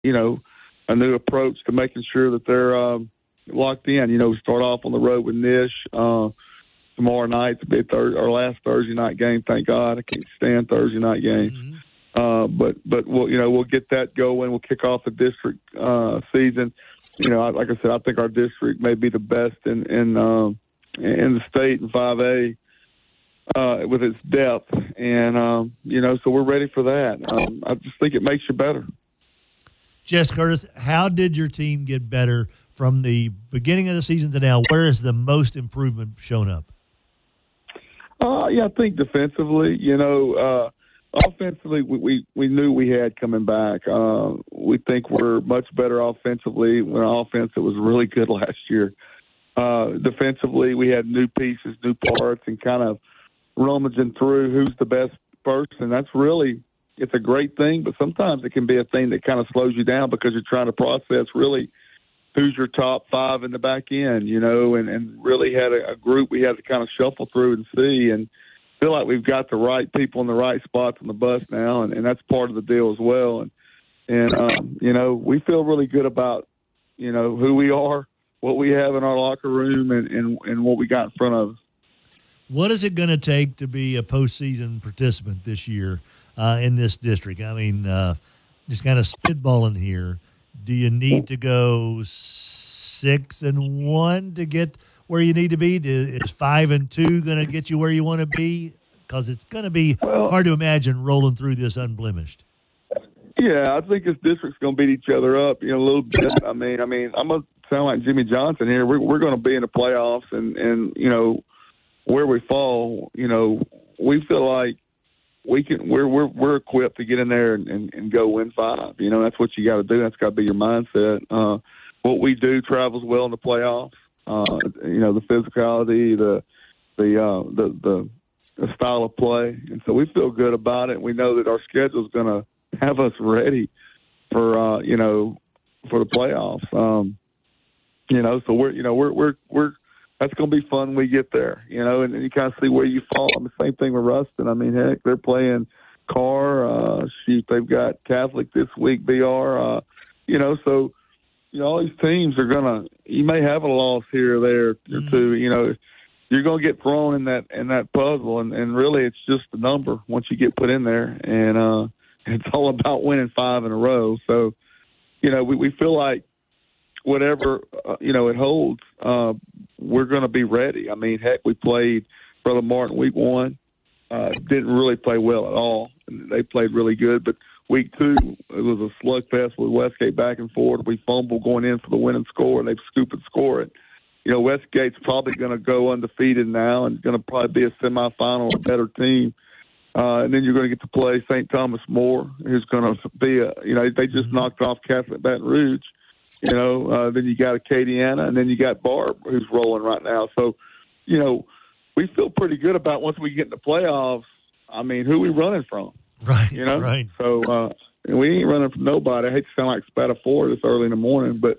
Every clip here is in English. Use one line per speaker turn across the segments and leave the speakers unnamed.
a new approach to making sure that they're locked in. We start off on the road with Nish tomorrow night to be our last Thursday night game. Thank God, I can't stand Thursday night games. But we'll get that going. We'll kick off the district season. Like I said, I think our district may be the best in the state in 5A with its depth, and so we're ready for that. I just think it makes you better.
Jess Curtis, how did your team get better from the beginning of the season to now? Where has the most improvement shown up?
I think defensively, offensively, we knew we had coming back. We think we're much better offensively. When our offense, it was really good last year. Defensively, we had new pieces, new parts, and kind of rummaging through who's the best person. That's really, it's a great thing, but sometimes it can be a thing that kind of slows you down because you're trying to process really who's your top five in the back end, and really had a group we had to kind of shuffle through and see, and feel like we've got the right people in the right spots on the bus now, and that's part of the deal as well. And we feel really good about, who we are, what we have in our locker room, and what we got in front of us.
What is it going to take to be a postseason participant this year in this district? I mean, just kind of spitballing here. Do you need to go 6-1 to get where you need to be? Is 5-2 going to get you where you want to be? Because it's going to be hard to imagine rolling through this unblemished.
Yeah, I think this district's going to beat each other up, a little bit. I mean, I'm going to sound like Jimmy Johnson here. We're going to be in the playoffs, and where we fall, we feel like we're equipped to get in there and go win 5. That's what you got to do. That's got to be your mindset. What we do travels well in the playoffs. The physicality, the style of play, and so we feel good about it. We know that our schedule is going to have us ready for for the playoffs. So we're that's going to be fun when we get there, and you kind of see where you fall. The same thing with Ruston. I mean, heck, they're playing Carr. They've got Catholic this week, BR. So, all these teams are going to – you may have a loss here or there or two. You're going to get thrown in that puzzle, and really it's just a number once you get put in there. And it's all about winning 5 in a row. So, we feel like whatever, it holds, we're going to be ready. I mean, heck, we played Brother Martin week 1. Didn't really play well at all. They played really good. But week 2, it was a slugfest with Westgate back and forth. We fumbled going in for the winning score, and they scoop and score it. Westgate's probably going to go undefeated now and going to probably be a semifinal, a better team. And then you're going to get to play St. Thomas More, who's going to be they just knocked off Catholic Baton Rouge. Then you got Acadiana, and then you got Barb, who's rolling right now. So, we feel pretty good about once we get in the playoffs. I mean, who we running from?
Right. Right.
So we ain't running from nobody. I hate to sound like Spatafore this early in the morning, but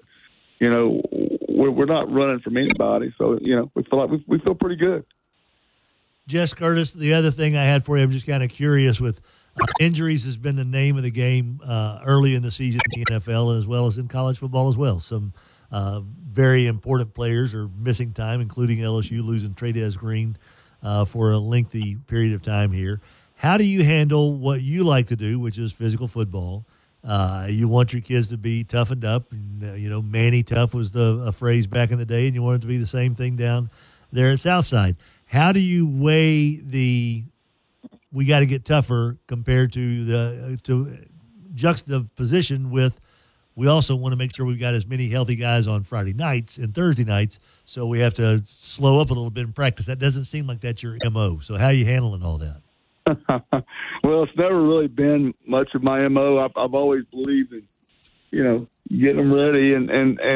we're not running from anybody. So we feel like we feel pretty good.
Jess Curtis, the other thing I had for you, I'm just kind of curious with. Injuries has been the name of the game early in the season in the NFL as well as in college football as well. Some very important players are missing time, including LSU losing Trey'Dez Green for a lengthy period of time here. How do you handle what you like to do, which is physical football? You want your kids to be toughened up. And, Manny Tough was a phrase back in the day, and you want it to be the same thing down there at Southside. How do you weigh we got to get tougher compared to juxtaposition with we also want to make sure we've got as many healthy guys on Friday nights and Thursday nights, so we have to slow up a little bit in practice. That doesn't seem like that's your MO. So how are you handling all that?
Well, it's never really been much of my MO. I've always believed in, getting them ready and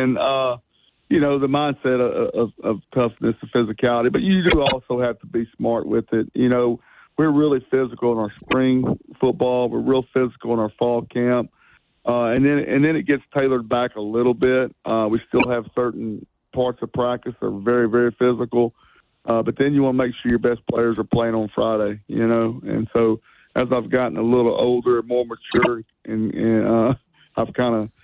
the mindset of toughness and physicality. But you do also have to be smart with it. We're really physical in our spring football. We're real physical in our fall camp. And then it gets tailored back a little bit. We still have certain parts of practice that are very, very physical. But then you want to make sure your best players are playing on Friday, And so as I've gotten a little older, more mature, and I've kind of